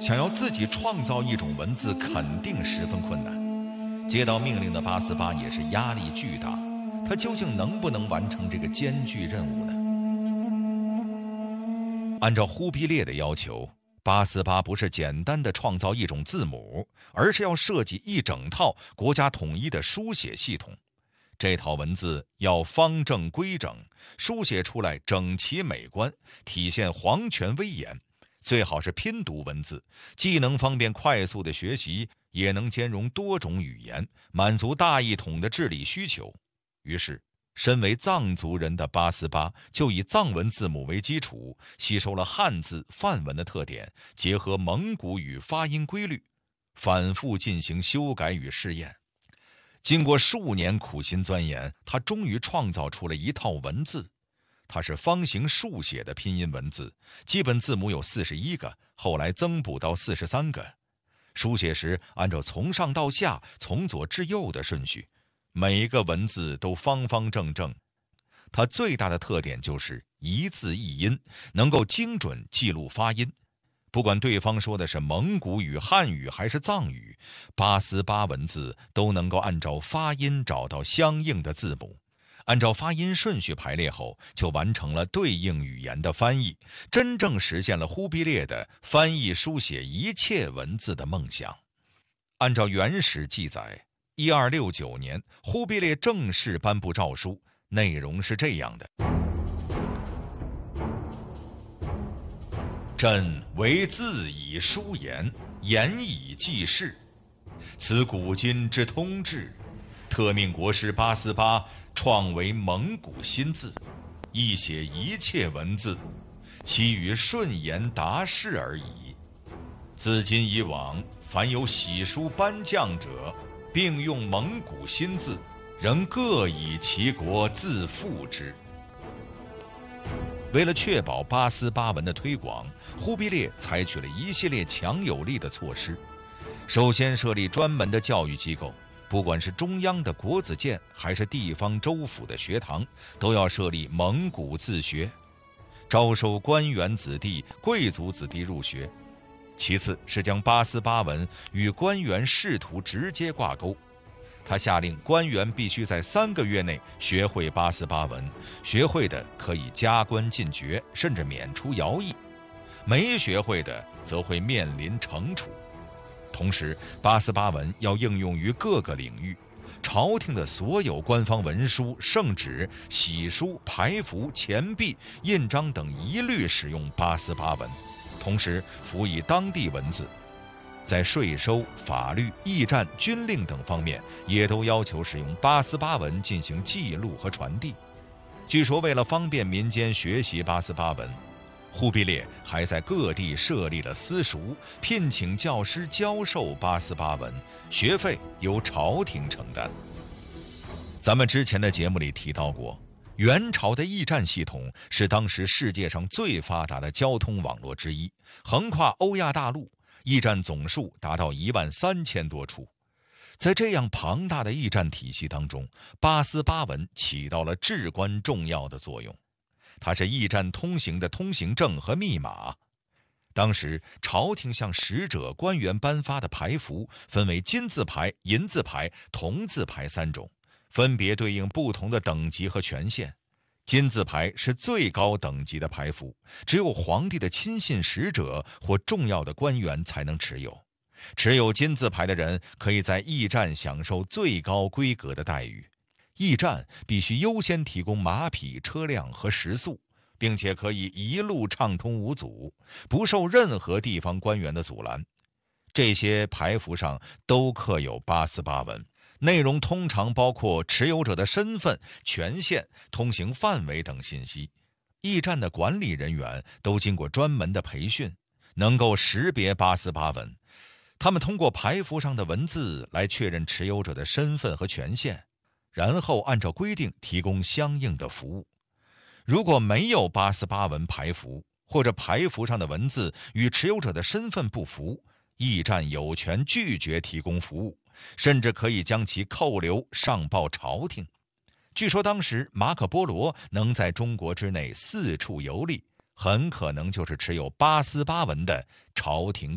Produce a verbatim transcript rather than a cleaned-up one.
想要自己创造一种文字，肯定十分困难。接到命令的八思巴也是压力巨大，他究竟能不能完成这个艰巨任务呢？按照忽必烈的要求，八思巴不是简单的创造一种字母，而是要设计一整套国家统一的书写系统。这套文字要方正规整，书写出来整齐美观，体现皇权威严。最好是拼读文字，既能方便快速的学习，也能兼容多种语言，满足大一统的治理需求。于是身为藏族人的八思巴就以藏文字母为基础，吸收了汉字梵文的特点，结合蒙古语发音规律，反复进行修改与试验。经过数年苦心钻研，他终于创造出了一套文字。它是方形竖写的拼音文字，基本字母有四十一个，后来增补到四十三个。书写时按照从上到下、从左至右的顺序，每一个文字都方方正正。它最大的特点就是一字一音，能够精准记录发音。不管对方说的是蒙古语、汉语还是藏语，八思巴文字都能够按照发音找到相应的字母，按照发音顺序排列后，就完成了对应语言的翻译，真正实现了忽必烈的翻译书写一切文字的梦想。按照原始记载，一二六九年，忽必烈正式颁布诏书，内容是这样的：朕为字以书言，言以记事，此古今之通志。特命国师八思巴创为蒙古新字，译写一切文字，其余顺言达事而已。自今以往，凡有玺书颁降者，并用蒙古新字，仍各以其国自付之。为了确保八思巴文的推广，忽必烈采取了一系列强有力的措施。首先设立专门的教育机构，不管是中央的国子监还是地方州府的学堂，都要设立蒙古自学，招收官员子弟、贵族子弟入学。其次是将八思巴文与官员仕途直接挂钩，他下令官员必须在三个月内学会八思巴文，学会的可以加官进爵，甚至免除徭役；没学会的则会面临惩处。同时，八思巴文要应用于各个领域，朝廷的所有官方文书、圣旨、玺书、牌符、钱币、印章等一律使用八思巴文，同时辅以当地文字。在税收、法律、驿站、军令等方面，也都要求使用八思巴文进行记录和传递。据说，为了方便民间学习八思巴文，忽必烈还在各地设立了私塾，聘请教师教授八思巴文，学费由朝廷承担。咱们之前的节目里提到过，元朝的驿站系统是当时世界上最发达的交通网络之一，横跨欧亚大陆，驿站总数达到一万三千多处。在这样庞大的驿站体系当中，八思巴文起到了至关重要的作用。它是驿站通行的通行证和密码。当时朝廷向使者、官员颁发的牌符分为金字牌、银字牌、铜字牌三种，分别对应不同的等级和权限。金字牌是最高等级的牌符，只有皇帝的亲信使者或重要的官员才能持有。持有金字牌的人可以在驿站享受最高规格的待遇。驿站必须优先提供马匹、车辆和食宿，并且可以一路畅通无阻，不受任何地方官员的阻拦。这些牌符上都刻有八思巴文，内容通常包括持有者的身份、权限、通行范围等信息。驿站的管理人员都经过专门的培训，能够识别八思巴文。他们通过牌符上的文字来确认持有者的身份和权限，然后按照规定提供相应的服务。如果没有八思巴文牌符，或者牌符上的文字与持有者的身份不符，驿站有权拒绝提供服务，甚至可以将其扣留上报朝廷。据说当时马可波罗能在中国之内四处游历，很可能就是持有八思巴文的朝廷